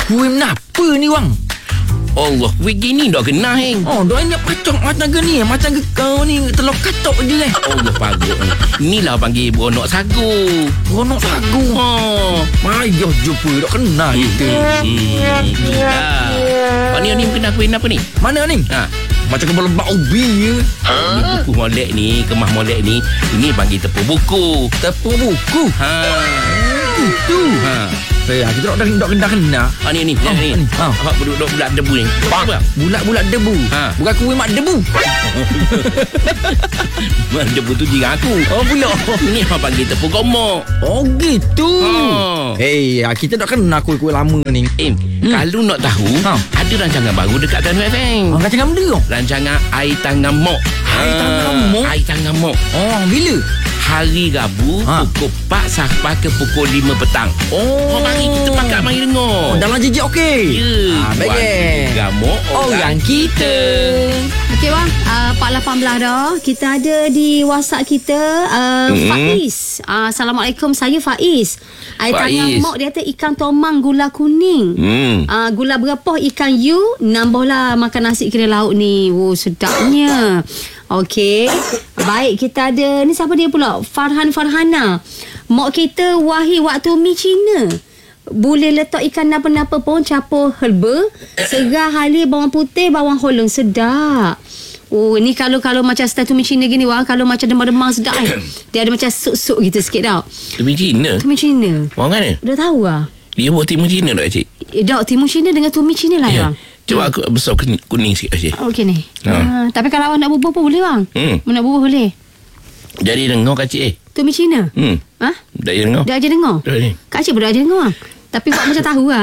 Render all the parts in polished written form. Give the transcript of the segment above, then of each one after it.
Kuih kenapa ni bang? Allah, begini dah kena heng. Oh, dah ingat pacok macam ke ni? Macam ke kau ni telur katok je Allah pagut. Inilah panggil beronok sagu. Beronok sagu. Mayah jumpa dah kena kita. Pak ni kena kuih apa ni? Mana ni? Macam kepala lebak ubi je. Ni buku molek ni, kemah molek ni. Ini panggil tepung buku. Tepung buku? Itu. Kita tak kena. Ni. Awak bulat debu ni. Bulat debu. Bukan kuih mak debu. Mak debu tu jiran aku. Oh pula. Ni apa panggil tepung gomok. Oh gitu. Kita tak kena kuih-kuih lama ni. Kalau nak tahu, ada rancangan baru dekat Tanu FM. Rancangan benda tu? Rancangan Air Tangan Mok. Air Tangan Mok. Bila? Hari Rabu pukul 4 sampai ke pukul 5 petang. Mari kita pakat mari dengar. Dalam jejak okey. Ya. Baik. Gamuk orang kita. Okey bang, 418 dah. Kita ada di WhatsApp kita Faiz. Assalamualaikum, saya Faiz. Air tangan mok dia kata ikan tomang gula kuning. Gula berapa ikan you, nambahlah makan nasi kena lauk ni. Sedapnya. Okey. Baik, kita ada ni siapa dia pula? Farhana. Mak kita wahai waktu mi Cina. Boleh letak ikan napa-napa pun, campur herba, segar, halia, bawang putih, bawang holong, sedap. Ni kalau macam style tumi Cina gini wang, kalau macam demam-demam sedap dia ada macam sup-sup gitu sikit tau. Tumi Cina? Tumi Cina. Orang mana? Dah tahu lah. Dia buat timun Cina tak cik? Dah timun Cina dengan tumi Cina lah bang. Cuba aku besar kuning sikit cik. Okey ni. Tapi kalau awak nak bubuh pun boleh bang. Nak bubuh boleh. Jadi dengar kak cik Tumi Cina? Dah je dengar. Dah je dengar? Kak cik pun dah je dengar bang. Tapi buat macam tahu lah.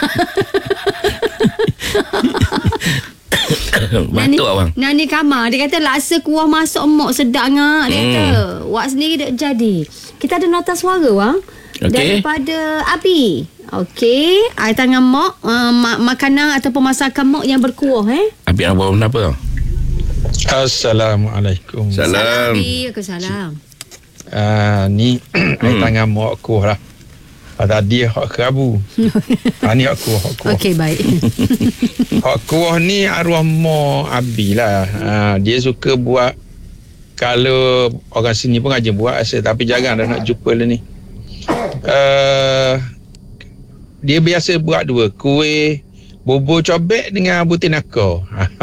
Batuk abang. Nani Kamar dia kata laksa kuah masuk mok sedap ngak. Dia kata wak sendiri dah jadi. Kita ada nota suara bang. Daripada Abi. Okey, air tangan mok, makanan ataupun masakan mok yang berkuah Abi nak buat apa? Assalamualaikum. Salam. Waalaikumsalam. Ni air tangan mok kuah lah. Tadi hak kerabu. Ni hak kuah. Okey, baik. Hak kuah ni arwah Mak Abi lah. Dia suka buat, kalau orang sini pun aja buat asyik, tapi jarang dah nak jumpa lah ni. Dia biasa buat dua, kuih bubur cobek dengan butir naka.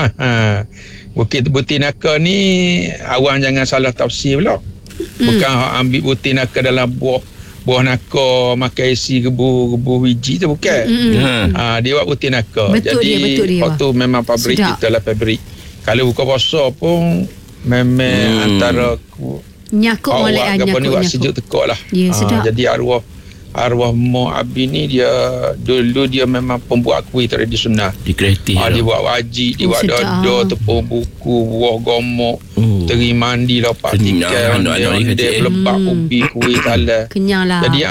Butir naka ni awang jangan salah tafsir pula. Bukan ambil butir naka dalam buah naka makan isi gebu biji tu bukan. Dia buat butir naka. Betul dia. Waktu memang pabrik kita lah pabrik. Kalau buka puasa pun memang antara nyakuk molek nyakuk ni buat sejuk tekak lah. Sedap. Jadi arwah Mak Abi ni dulu dia memang pembuat kuih tradisional. Dia kreatif. Dia buat wajik, dia buat dada, tepung buku, buah gomok, teri mandi, lopak tikai, ondeh, lepak ubi, kuih talas. Kenyang lah. Jadi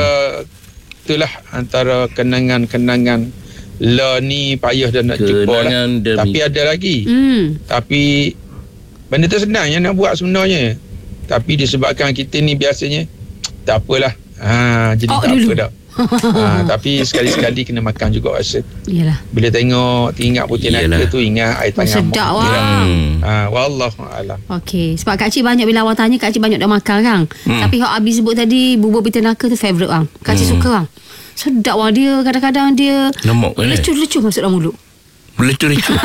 antara kenangan-kenangan lah ni payah dah nak jumpa lah. Tapi ada lagi. Tapi benda tu senang yang nak buat sebenarnya. Tapi disebabkan kita ni biasanya tak apalah. Jadi tak apa dah. Tapi sekali-sekali kena makan juga rasa. Yalah. Bila ingat putih naka tu, ingat air tangan mak. Sedap wah. Wallahualam. Okey, sebab Kak Cik banyak bila awak tanya, Kak Cik banyak dah makan kan. Tapi hak Abi sebut tadi bubur putih naka tu favourite bang. Kak Cik suka bang. Sedap wah dia, kadang-kadang dia lecuh-lecuh masuk dalam mulut. Lecuh-lecuh.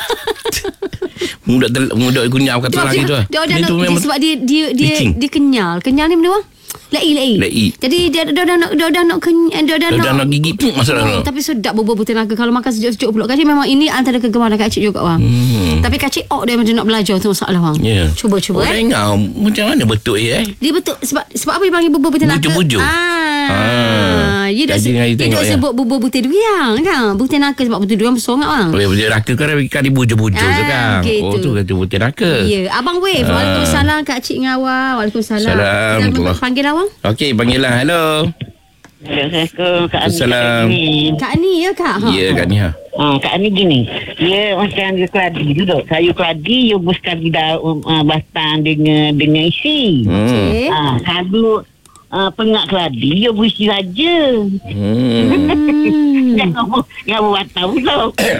Mudah kunyap kata orang gitu lah. Sebab dia kenyal. Kenyal ni benda bang. Lai. Jadi dia dah nak gigit pun masuk dalam. Tapi sedap bubur putih naka kalau makan sejuk-sejuk pula. Kak Cik memang ini antara kegemaran Kak Cik juga bang. Tapi Kak Cik dia macam nak belajar tu masalah bang. Cuba macam mana betul dia betul sebab apa dia panggil bubur putih naka? Bujur. Dia dah sebut bubur putih durian kan. Putih naka sebab putih durian besar bang. Putih naka kan kali bujur-bujur sekarang. Tu kata putih naka. Ya, abang Wave. Waalaikumsalam Kak Cik ngawal. Waalaikumsalam. Assalamualaikum. Panggil awang. Okey, panggillah. Hello. Assalamualaikum. Kak Ani. Assalam. Kak Ani ya Kak? Ya, Kak Ni. Kak Ani gini. Dia macam dia keladi dulu. Kayu keladi, you mesti daun batang dengan isi. Okey. Kalau pengak keladi, you berisi saja. Ngapa batang pula.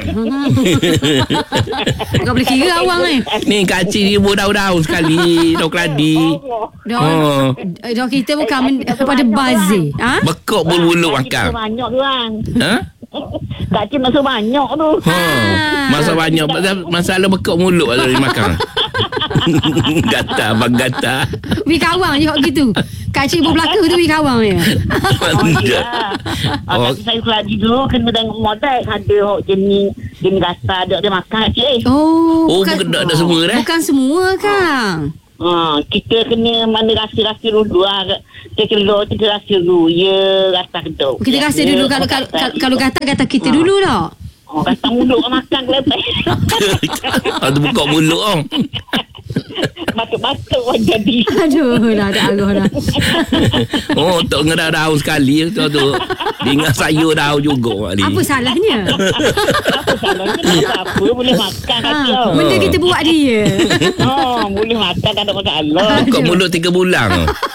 Kau boleh kira awang ni. Ni kacik ni daun-daun sekali. Daun keladi. Dah kita bukan pada bazir. Ha? Bekok bulu-bulu makan. Banyak tu kan. Ha? Kak Cik masuk banyak tu. Masa banyak. Masalah bekok mulut kalau dia makan. Gatal, abang gatal. Wi kawang je gitu. Kak Cik berbelaka tu wi kawang je. Tapi saya keladi dulu kena tengok model. Ada jenis gatal dia makan Kak Cik. Bukan ada semua dah. Bukan semua Kang. Kita kena mana rasa-rasa dulu kita rasa dulu rasa kedok. Kita rasa dulu kalau kata kita dulu dah. Rasa mulut makan kelepek. Ada buka mulut Batuk-batuk pun jadi. Aduh dah ada arah dah. Tak ngedah daun sekali tu. Dengan sayur daun juga ni. Apa salahnya? Apa salahnya? Apa boleh makan kata. Benda kita buat dia. Boleh makan tak ada masalah. Buka mulut 3 bulan.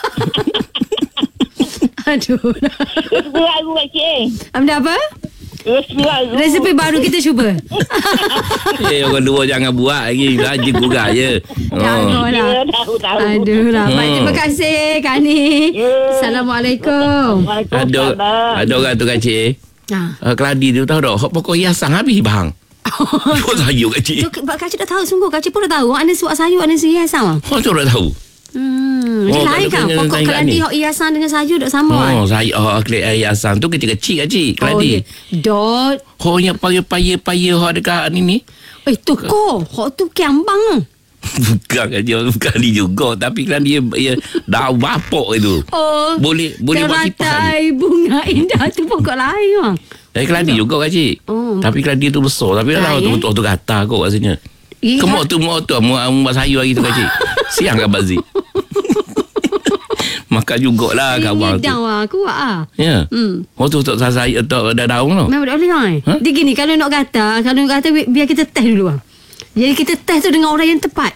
Aduh. Berat aku Kak Cik. Benda apa? Resipi baru kita cuba. Orang dua jangan buat lagi. Rajin gurau je. Janganlah. Aduh lah. Baik, terima kasih Kak Ni. Assalamualaikum. Ada orang tu Kak Cik. Keladi tu tahu tak? Pokok hiasan habis bang. Kau sayur Kak Cik. Kak Cik dah tahu sungguh. Kak Cik pun dah tahu. Ada suap sayur, ada hiasan. Kau dah tahu. Dia lain kan. Pokok keladi hiasan dengan sayur tak sama kan. Sayur hiasan tu kecil-kecil Kak Cik. Keladi. Dot. Yang payah dekat ni. Tu kau. Hak tu kiambang. Bukan Kak ni juga. Tapi kan dia dah bapok itu. Boleh buat kipas. Teratai bunga indah tu pokok lain bang. Keladi juga Kak Cik. Tapi keladi tu besar. Tapi dah tahu betul-betul gatal kot rasanya. Kemok tu Muat sayur lagi tu Kak Cik. Siang kan Bazi. Makan jugalah kawan tu. Dah kuat ah. Ya. Tu tak sayur tak ada daun tu. Memang tak boleh kan. Dia gini kalau nak gatal, biar kita test dulu bang. Jadi kita test tu dengan orang yang tepat.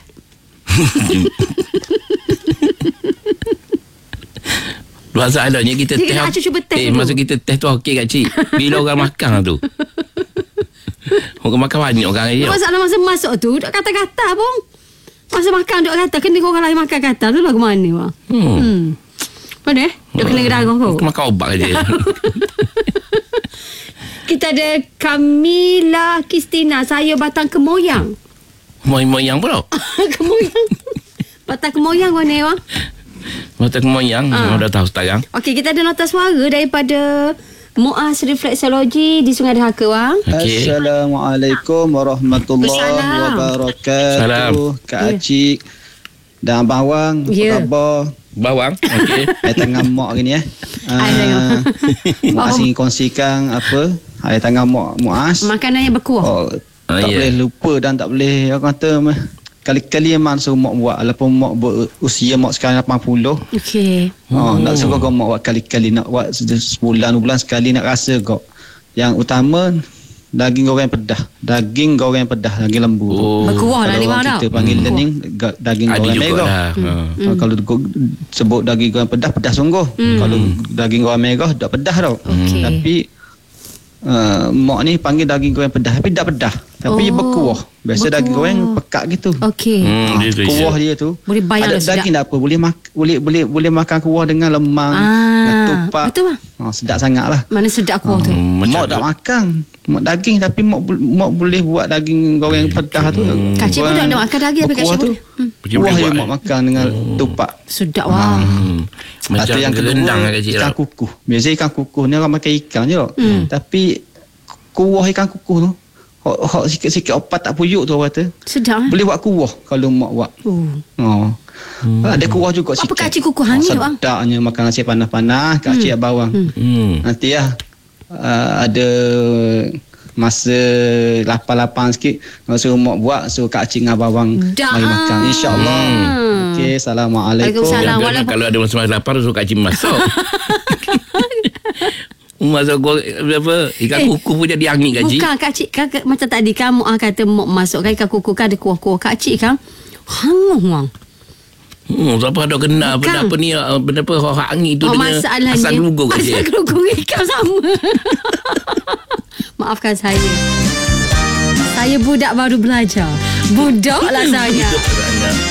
Masalahnya kita test. Cuba test masa kita test tu okey Kak Cik. Bila orang makan tu. Orang makan banyak orang je. Masalah masa masuk tu duk kata-kata pun. Masa makan duk kata kena orang lain makan kata tu lagu mana bang. Mana duk kena gerang kau. Makan obat je. Kita ada Kamila Kristina. Saya Batang Kemoyang. Moyang pula. Kemoyang. Batang Kemoyang mana bang? Batang Kemoyang. Dah tahu sekarang. Okey, kita ada nota suara daripada Muaz Refleksologi di Sungai Dahaka bang. Okay. Assalamualaikum warahmatullahi wabarakatuh. Kak Acik dan Abang Wang. Apa khabar? Bawang. Okey. Saya tengah mak gini Muaz ingin kongsikan apa? Saya tengah mak Muaz. Makanan yang berkuah. Tak boleh lupa dan tak boleh orang kata kali-kali memang suruh mak buat walaupun mak berusia mak sekarang 80. Okey. Nak suruh kau mak buat kali-kali, nak buat sebulan 2 bulan sekali nak rasa kau. Yang utama daging goreng pedas. Daging goreng pedas, daging lembu. Berkuah lah ni bang dah. Kita panggil ni daging goreng merah. Kalau sebut daging goreng pedas, pedas sungguh. Kalau daging goreng merah tak pedas tau. Tapi mak ni panggil daging goreng pedas tapi tak pedas. Tapi dia berkuah. Biasa daging goreng pekat gitu. Okey. Kuah dia tu. Boleh bayar ada daging tak apa. Boleh makan kuah dengan lemang, ketupat. Betul bang. Sedap sangat lah. Mana sedap kuah tu. Mak tak makan mak daging tapi mak boleh buat daging goreng pedas tu. Kak Cik pun tak nak makan daging tapi Kak Cik boleh. Kuah yang mak makan dengan ketupat. Sedap wah. Macam yang kedua ikan kukuh. Biasa ikan kukuh ni orang makan ikan je. Tapi kuah ikan kukuh tu hok sikit-sikit opat tak puyuk tu orang kata. Sedap. Boleh buat kuah kalau mak buat. Ada kuah juga sikit. Apa Kak Cik kukuh hangit bang? Sedapnya makan nasi panas-panas, Kak Cik bawang. Nanti ada masa lapar-lapar sikit suruh mak buat, suruh Kak Cik dengan bawang mari makan insya-Allah. Okey, assalamualaikum. Kalau ada masa lapar suruh Kak Cik masak. Masuk apa ikan kuku pun jadi angin Kak Cik. Bukan Kak Cik macam tadi kamu akan masukkan ikan kuku kan ada kuah-kuah Kak Cik kan hangus wang. Siapa ada kena benda apa ni benda apa hak angin tu dia asal lugu Kak Cik. Asal lugu ikan sama. maafkan saya. Saya budak baru belajar. Budak lah saya.